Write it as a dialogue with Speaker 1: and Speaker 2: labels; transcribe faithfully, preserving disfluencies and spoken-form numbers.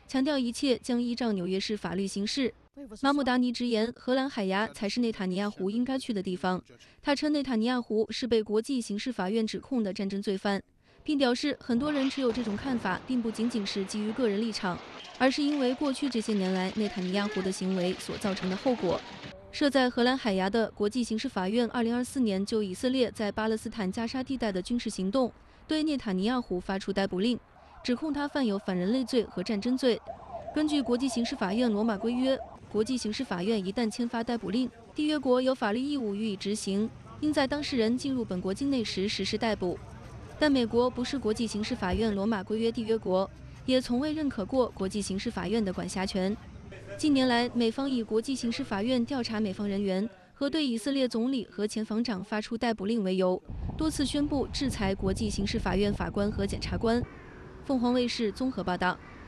Speaker 1: 强调一切将依照纽约市法律行事。马姆达尼直言，荷兰海牙才是内塔尼亚胡应该去的地方。他称内塔尼亚胡是被国际刑事法院指控的战争罪犯，并表示很多人持有这种看法，并不仅仅是基于个人立场，而是因为过去这些年来内塔尼亚胡的行为所造成的后果。设在荷兰海牙的国际刑事法院，二零二四年就以色列在巴勒斯坦加沙地带的军事行动，对内塔尼亚胡发出逮捕令，指控他犯有反人类罪和战争罪。根据国际刑事法院罗马规约，国际刑事法院一旦签发逮捕令，缔约国有法律义务予以执行，应在当事人进入本国境内时实施逮捕。但美国不是国际刑事法院罗马规约缔约国，也从未认可过国际刑事法院的管辖权。近年来，美方以国际刑事法院调查美方人员和对以色列总理和前防长发出逮捕令为由，多次宣布制裁国际刑事法院法官和检察官。凤凰卫视综合报道。